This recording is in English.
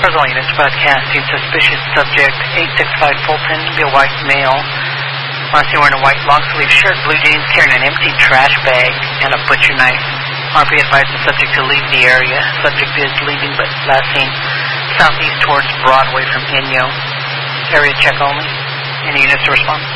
First all units broadcasting suspicious subject 865 Fulton, be a white male. Last seen wearing a white long sleeve shirt, blue jeans, carrying an empty trash bag and a butcher knife. RP advised the subject to leave the area. Subject is leaving, but last seen southeast towards Broadway from Inyo. Area check only. Any units to respond?